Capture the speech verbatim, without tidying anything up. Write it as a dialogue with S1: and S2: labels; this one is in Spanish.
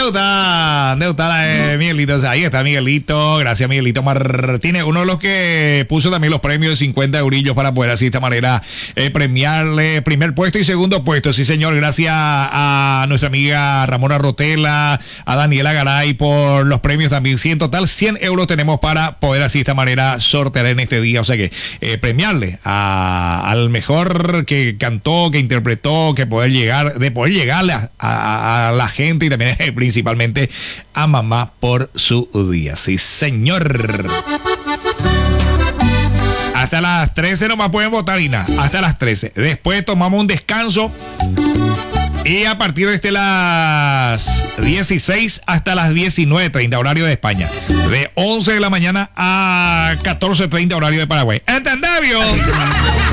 S1: Neuta, Neuta, eh, Miguelito, o sea, ahí está Miguelito, gracias Miguelito Martínez, uno de los que puso también los premios de cincuenta eurillos para poder así de esta manera eh, premiarle primer puesto y segundo puesto, sí señor, gracias a nuestra amiga Ramona Rotela, a Daniela Garay por los premios también, sí, en total cien euros tenemos para poder así de esta manera sortear en este día, o sea que eh, premiarle a, al mejor que cantó, que interpretó, que poder llegar, de poder llegarle a, a, a la gente y también eh, principalmente a mamá por su día. Sí, señor. Hasta las trece nomás pueden votar, Ina. Hasta las trece. Después tomamos un descanso. Y a partir de este las dieciséis hasta las diecinueve treinta, horario de España. De once de la mañana a catorce treinta, horario de Paraguay. ¿Entendés, vio?